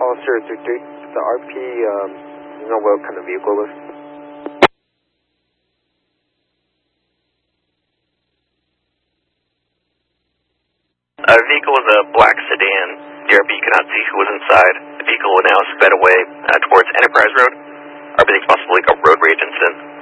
Hollister 33, the RP, you know what kind of vehicle it was? The vehicle was a black sedan. DRB cannot see who was inside. The vehicle now sped away towards Enterprise Road. RB thinks possibly like a road rage incident.